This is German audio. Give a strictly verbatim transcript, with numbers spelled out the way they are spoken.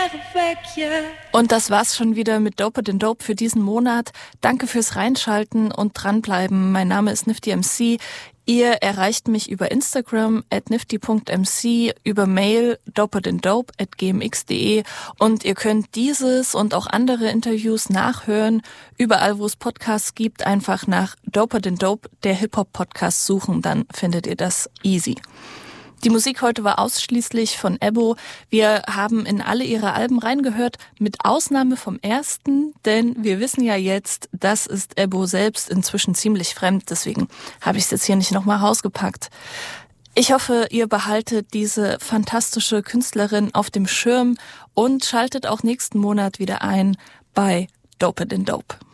Und das war's schon wieder mit Doper than Dope für diesen Monat. Danke fürs Reinschalten und dranbleiben. Mein Name ist Nifty M C. Ihr erreicht mich über Instagram at nifty punkt m c, über Mail doper than dope at g m x punkt d e und ihr könnt dieses und auch andere Interviews nachhören. Überall, wo es Podcasts gibt, einfach nach Doper than Dope, der Hip-Hop-Podcast suchen, dann findet ihr das easy. Die Musik heute war ausschließlich von Ebo. Wir haben in alle ihre Alben reingehört, mit Ausnahme vom ersten, denn wir wissen ja jetzt, das ist Ebo selbst inzwischen ziemlich fremd, deswegen habe ich es jetzt hier nicht nochmal rausgepackt. Ich hoffe, ihr behaltet diese fantastische Künstlerin auf dem Schirm und schaltet auch nächsten Monat wieder ein bei Doper than Dope.